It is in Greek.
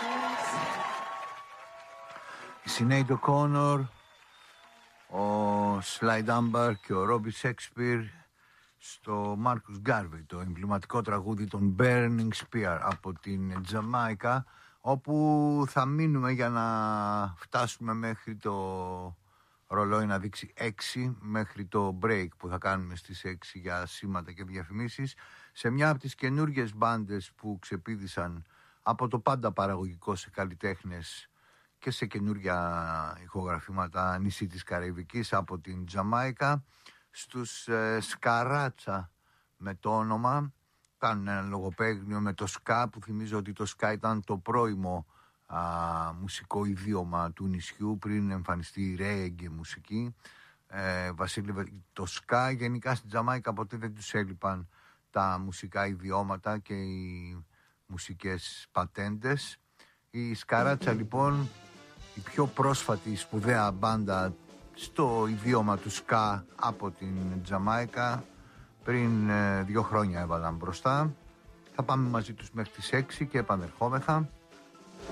Η Sinead O'Connor, ο Σλάι Ντάνμπαρ και ο Ρόμπι Σέξπιρ στο Marcus Garvey, το εμβληματικό τραγούδι των Burning Spear από την Τζαμάικα, όπου θα μείνουμε για να φτάσουμε μέχρι το ρολόι να δείξει 6, μέχρι το break που θα κάνουμε στις 6 για σήματα και διαφημίσεις, σε μια από τις καινούργιες μπάντες που ξεπήδησαν από το πάντα παραγωγικό σε καλλιτέχνες και σε καινούργια ηχογραφήματα νησί της Καραϊβικής από την Τζαμάικα, στους Σκαράτσα με το όνομα. Κάνουν ένα λογοπαίγνιο με το ska, που θυμίζω ότι το ska ήταν το πρώιμο μουσικό ιδίωμα του νησιού πριν εμφανιστεί η ρέγγε μουσική. Βασίλη, το ska γενικά στην Τζαμάικα ποτέ δεν τους έλειπαν τα μουσικά ιδιώματα και οι μουσικές πατέντες. Η Σκαράτσα λοιπόν, η πιο πρόσφατη σπουδαία μπάντα στο ιδίωμα του ska από την Τζαμάικα, πριν 2 χρόνια έβαλαν μπροστά. Θα πάμε μαζί τους μέχρι τις 6 και επανερχόμεθα.